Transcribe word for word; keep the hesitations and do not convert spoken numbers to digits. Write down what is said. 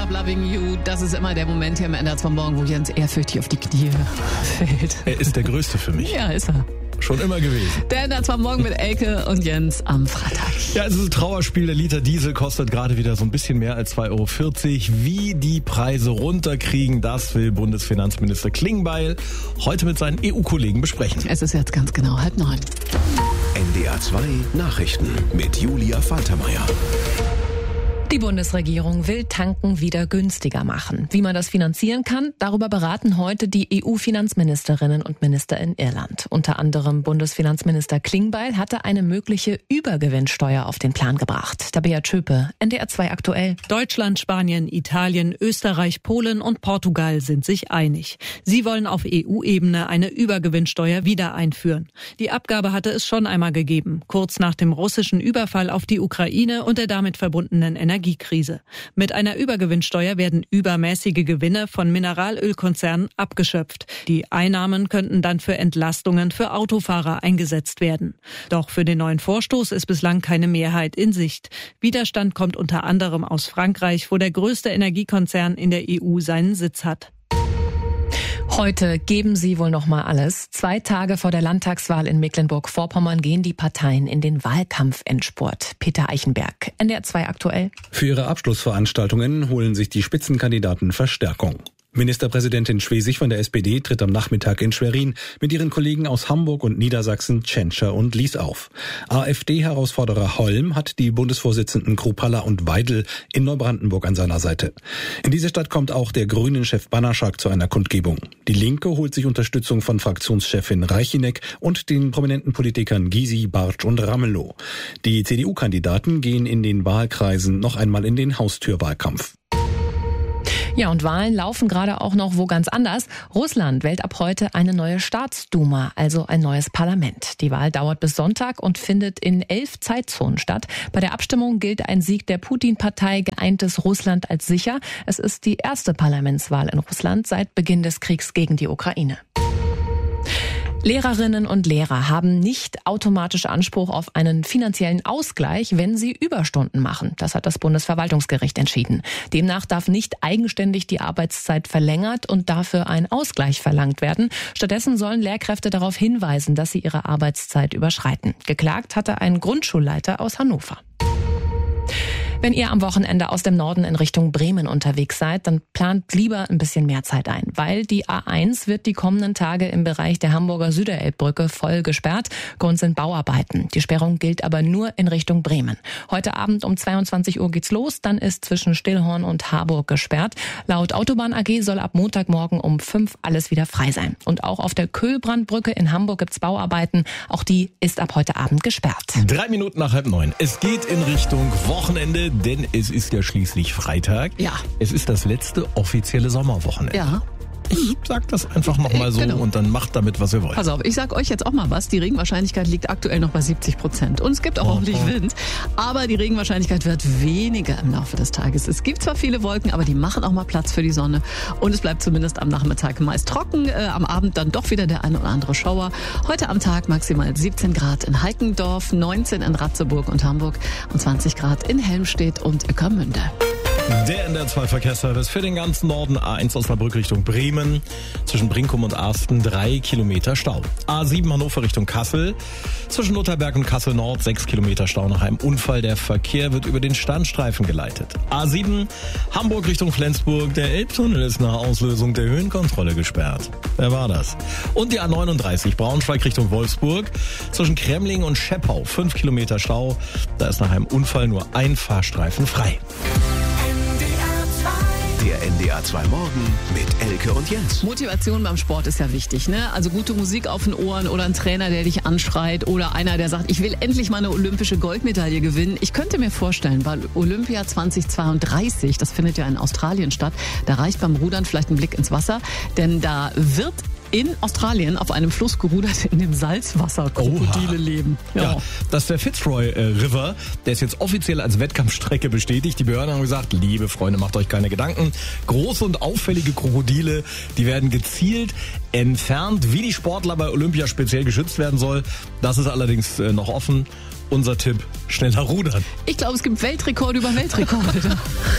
Stop Loving You. Das ist immer der Moment hier am Ende vom Morgen, wo Jens ehrfürchtig auf die Knie fällt. Er ist der Größte für mich. Ja, ist er. Schon immer gewesen. Der Ende vom Morgen mit Elke und Jens am Freitag. Ja, es ist ein Trauerspiel. Der Liter Diesel kostet gerade wieder so ein bisschen mehr als zwei Euro vierzig. Wie die Preise runterkriegen, das will Bundesfinanzminister Klingbeil heute mit seinen E U-Kollegen besprechen. Es ist jetzt ganz genau halb neun. N D R zwei Nachrichten mit Julia Faltermeier. Die Bundesregierung will Tanken wieder günstiger machen. Wie man das finanzieren kann, darüber beraten heute die E U-Finanzministerinnen und Minister in Irland. Unter anderem Bundesfinanzminister Klingbeil hatte eine mögliche Übergewinnsteuer auf den Plan gebracht. Tabea Tschöpe, N D R zwei aktuell. Deutschland, Spanien, Italien, Österreich, Polen und Portugal sind sich einig. Sie wollen auf E U-Ebene eine Übergewinnsteuer wieder einführen. Die Abgabe hatte es schon einmal gegeben, kurz nach dem russischen Überfall auf die Ukraine und der damit verbundenen Energie. Energiekrise. Mit einer Übergewinnsteuer werden übermäßige Gewinne von Mineralölkonzernen abgeschöpft. Die Einnahmen könnten dann für Entlastungen für Autofahrer eingesetzt werden. Doch für den neuen Vorstoß ist bislang keine Mehrheit in Sicht. Widerstand kommt unter anderem aus Frankreich, wo der größte Energiekonzern in der E U seinen Sitz hat. Heute geben sie wohl noch mal alles. Zwei Tage vor der Landtagswahl in Mecklenburg-Vorpommern gehen die Parteien in den Wahlkampfendspurt. Peter Eichenberg, N D R zwei aktuell. Für ihre Abschlussveranstaltungen holen sich die Spitzenkandidaten Verstärkung. Ministerpräsidentin Schwesig von der S P D tritt am Nachmittag in Schwerin mit ihren Kollegen aus Hamburg und Niedersachsen, Tschentscher und Lies auf. AfD-Herausforderer Holm hat die Bundesvorsitzenden Kruppalla und Weidel in Neubrandenburg an seiner Seite. In diese Stadt kommt auch der Grünen-Chef Banaschak zu einer Kundgebung. Die Linke holt sich Unterstützung von Fraktionschefin Reichinek und den prominenten Politikern Gysi, Bartsch und Ramelow. Die C D U-Kandidaten gehen in den Wahlkreisen noch einmal in den Haustürwahlkampf. Ja, und Wahlen laufen gerade auch noch wo ganz anders. Russland wählt ab heute eine neue Staatsduma, also ein neues Parlament. Die Wahl dauert bis Sonntag und findet in elf Zeitzonen statt. Bei der Abstimmung gilt ein Sieg der Putin-Partei Geeintes Russland als sicher. Es ist die erste Parlamentswahl in Russland seit Beginn des Kriegs gegen die Ukraine. Lehrerinnen und Lehrer haben nicht automatisch Anspruch auf einen finanziellen Ausgleich, wenn sie Überstunden machen. Das hat das Bundesverwaltungsgericht entschieden. Demnach darf nicht eigenständig die Arbeitszeit verlängert und dafür ein Ausgleich verlangt werden. Stattdessen sollen Lehrkräfte darauf hinweisen, dass sie ihre Arbeitszeit überschreiten. Geklagt hatte ein Grundschulleiter aus Hannover. Wenn ihr am Wochenende aus dem Norden in Richtung Bremen unterwegs seid, dann plant lieber ein bisschen mehr Zeit ein, weil die A eins wird die kommenden Tage im Bereich der Hamburger Süderelbbrücke voll gesperrt. Grund sind Bauarbeiten. Die Sperrung gilt aber nur in Richtung Bremen. Heute Abend um zweiundzwanzig Uhr geht's los, dann ist zwischen Stillhorn und Harburg gesperrt. Laut Autobahn A G soll ab Montagmorgen um fünf alles wieder frei sein. Und auch auf der Köhlbrandbrücke in Hamburg gibt's Bauarbeiten. Auch die ist ab heute Abend gesperrt. Drei Minuten nach halb neun. Es geht in Richtung Wochenende, denn es ist ja schließlich Freitag. Ja. Es ist das letzte offizielle Sommerwochenende. Ja. Ich sag das einfach nochmal so Genau. und dann macht damit, was ihr wollt. Pass auf, ich sag euch jetzt auch mal was. Die Regenwahrscheinlichkeit liegt aktuell noch bei siebzig Prozent. Und es gibt auch Oh, ordentlich oh. Wind. Aber die Regenwahrscheinlichkeit wird weniger im Laufe des Tages. Es gibt zwar viele Wolken, aber die machen auch mal Platz für die Sonne. Und es bleibt zumindest am Nachmittag meist trocken. Äh, am Abend dann doch wieder der eine oder andere Schauer. Heute am Tag maximal siebzehn Grad in Heikendorf, neunzehn in Ratzeburg und Hamburg und zwanzig Grad in Helmstedt und Ueckermünde. Der N D R zwei Verkehrsservice für den ganzen Norden. A eins Osnabrück Richtung Bremen. Zwischen Brinkum und Arsten drei Kilometer Stau. A sieben Hannover Richtung Kassel. Zwischen Lutherberg und Kassel Nord sechs Kilometer Stau nach einem Unfall. Der Verkehr wird über den Standstreifen geleitet. A sieben Hamburg Richtung Flensburg. Der Elbtunnel ist nach Auslösung der Höhenkontrolle gesperrt. Wer war das? Und die A neununddreißig Braunschweig Richtung Wolfsburg. Zwischen Kremling und Scheppau fünf Kilometer Stau. Da ist nach einem Unfall nur ein Fahrstreifen frei. Der N D R zwei Morgen mit Elke und Jens. Motivation beim Sport ist ja wichtig, ne? Also gute Musik auf den Ohren oder ein Trainer, der dich anschreit oder einer, der sagt, ich will endlich mal eine olympische Goldmedaille gewinnen. Ich könnte mir vorstellen, bei Olympia zweitausendzweiunddreißig, das findet ja in Australien statt, da reicht beim Rudern vielleicht ein Blick ins Wasser, denn da wird in Australien auf einem Fluss gerudert, in dem Salzwasser Krokodile Oha. leben. Ja. Ja. Das ist der Fitzroy äh, River. Der ist jetzt offiziell als Wettkampfstrecke bestätigt. Die Behörden haben gesagt, liebe Freunde, macht euch keine Gedanken. Große und auffällige Krokodile, die werden gezielt entfernt. Wie die Sportler bei Olympia speziell geschützt werden soll, das ist allerdings äh, noch offen. Unser Tipp, schneller rudern. Ich glaube, es gibt Weltrekorde über Weltrekorde.